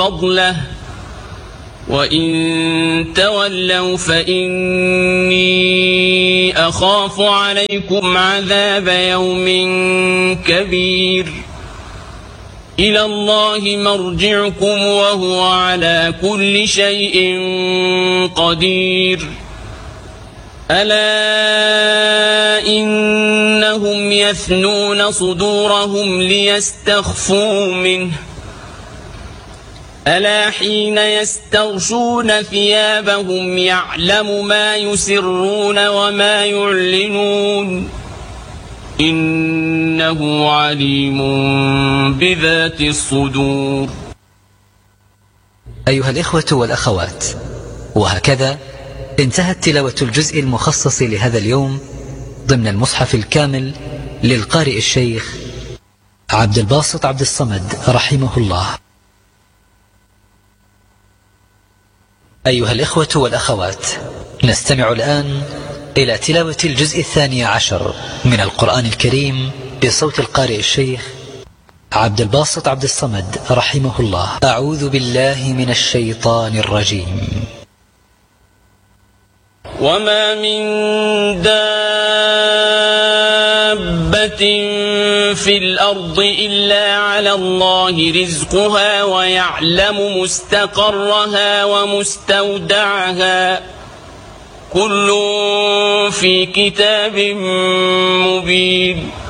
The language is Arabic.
فضله وإن تولوا فإني أخاف عليكم عذاب يوم كبير إلى الله مرجعكم وهو على كل شيء قدير ألا إنهم يثنون صدورهم ليستخفوا منه ألا حين يستغشون ثيابهم يعلم ما يسرون وما يعلنون إنه عليم بذات الصدور. أيها الإخوة والأخوات، وهكذا انتهت تلاوة الجزء المخصص لهذا اليوم ضمن المصحف الكامل للقارئ الشيخ عبد الباسط عبد الصمد رحمه الله. أيها الإخوة والأخوات، نستمع الآن إلى تلاوة الجزء 12 من القرآن الكريم بصوت القارئ الشيخ عبد الباسط عبد الصمد رحمه الله. أعوذ بالله من الشيطان الرجيم. وما من دابة في الأرض إلا على الله رزقها ويعلم مستقرها ومستودعها كل في كتاب مبين.